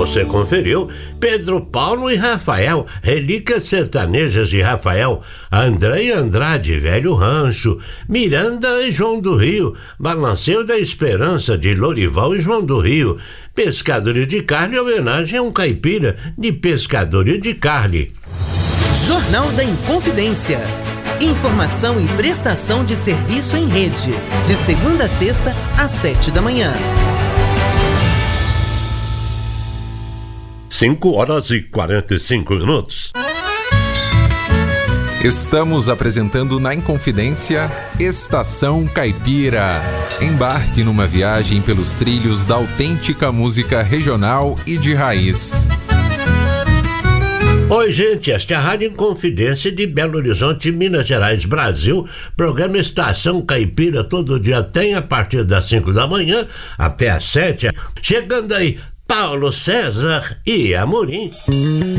você conferiu Pedro Paulo e Rafael, Relíquias Sertanejas de Rafael, André Andrade, Velho Rancho, Miranda e João do Rio, Balanceio da Esperança de Lorival e João do Rio, Pescadores de Carne, homenagem a um caipira de Pescadores de Carne. Jornal da Inconfidência. Informação e prestação de serviço em rede. De segunda a sexta, às 7 da manhã. 5h45. Estamos apresentando na Inconfidência Estação Caipira. Embarque numa viagem pelos trilhos da autêntica música regional e de raiz. Oi, gente, esta é a Rádio Inconfidência de Belo Horizonte, Minas Gerais, Brasil. Programa Estação Caipira todo dia tem a partir das 5 da manhã até às 7. Chegando aí, Paulo César e Amorim.